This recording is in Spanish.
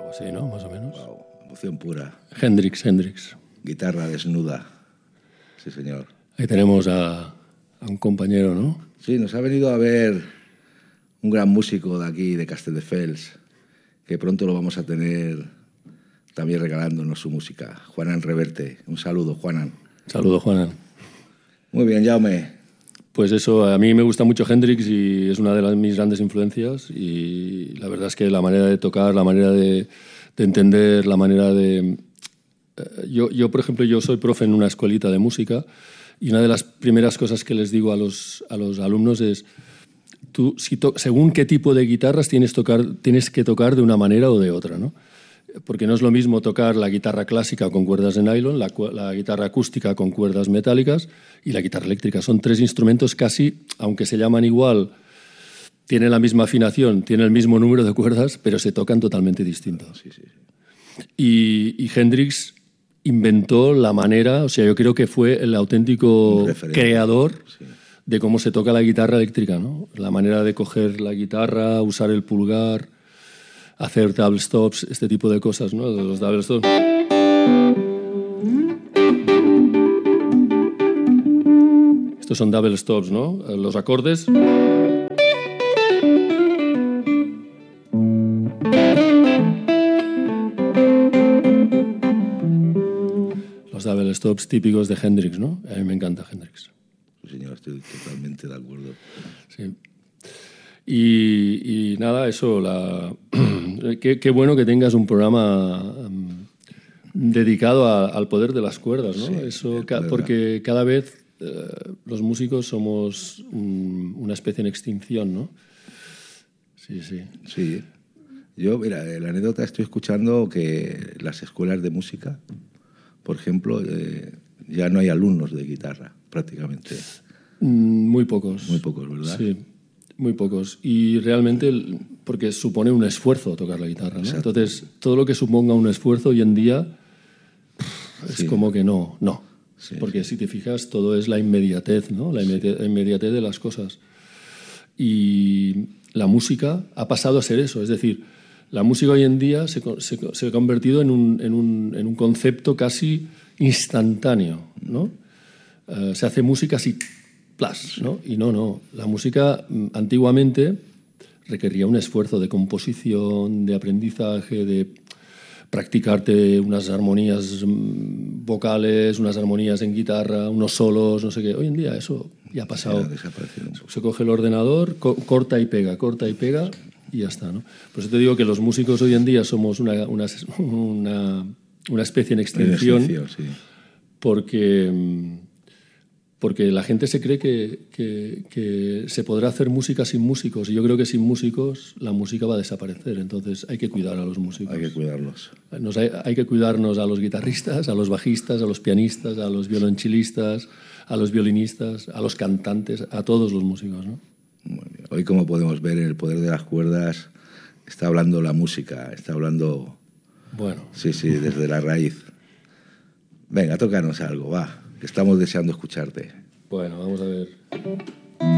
Sí, ¿no? Más o menos. Wow, emoción pura. Hendrix. Guitarra desnuda. Sí, señor. Ahí tenemos a un compañero, ¿no? Sí, nos ha venido a ver un gran músico de aquí, de Castelldefels, que pronto lo vamos a tener también regalándonos su música. Juanan Reverte. Un saludo, Juanan. Saludo, Juanan. Muy bien, Jaume. Pues eso, a mí me gusta mucho Hendrix y es una de mis grandes influencias, y la verdad es que la manera de tocar, la manera de entender, la manera de... Yo, por ejemplo, yo soy profe en una escuelita de música, y una de las primeras cosas que les digo a los alumnos es: tú, según qué tipo de guitarras tienes que tocar de una manera o de otra, ¿no? Porque no es lo mismo tocar la guitarra clásica con cuerdas de nylon, la guitarra acústica con cuerdas metálicas y la guitarra eléctrica. Son tres instrumentos casi, aunque se llaman igual, tienen la misma afinación, tienen el mismo número de cuerdas, pero se tocan totalmente distintos. Sí. Y Hendrix inventó la manera, o sea, yo creo que fue el auténtico creador de cómo se toca la guitarra eléctrica, ¿no? La manera de coger la guitarra, usar el pulgar, hacer double stops, este tipo de cosas, ¿no? Los double stops. Estos son double stops, ¿no? Los acordes. Los double stops típicos de Hendrix, ¿no? A mí me encanta Hendrix. Sí, señor, estoy totalmente de acuerdo. Sí. Y nada, eso, qué bueno que tengas un programa dedicado al poder de las cuerdas, ¿no? Sí, eso, porque cada vez los músicos somos una especie en extinción, ¿no? Sí. Sí. Yo, mira, la anécdota, estoy escuchando que las escuelas de música, por ejemplo, ya no hay alumnos de guitarra, prácticamente. Muy pocos. Muy pocos, ¿verdad? Sí. Muy pocos. Y realmente, porque supone un esfuerzo tocar la guitarra, ¿no? Exacto. Entonces, todo lo que suponga un esfuerzo hoy en día es como que no. Sí, porque si te fijas, todo es la inmediatez, ¿no? La inmediatez de las cosas. Y la música ha pasado a ser eso. Es decir, la música hoy en día se ha convertido en un concepto casi instantáneo, ¿no? Se hace música así... ¿no? Y no. La música antiguamente requería un esfuerzo de composición, de aprendizaje, de practicarte unas armonías vocales, unas armonías en guitarra, unos solos, no sé qué. Hoy en día eso ya ha pasado. Se coge el ordenador, corta y pega y ya está, ¿no? Por eso te digo que los músicos hoy en día somos una especie en extinción, sí. Porque la gente se cree que se podrá hacer música sin músicos, y yo creo que sin músicos la música va a desaparecer. Entonces hay que cuidar a los músicos. Hay que cuidarlos. Hay que cuidarnos a los guitarristas, a los bajistas, a los pianistas, a los violonchelistas, a los violinistas, a los cantantes, a todos los músicos, ¿no? Muy bien. Hoy, como podemos ver, en el poder de las cuerdas está hablando la música, está hablando... Bueno. Sí, desde la raíz. Venga, tócanos algo, va. Estamos deseando escucharte. Bueno, vamos a ver.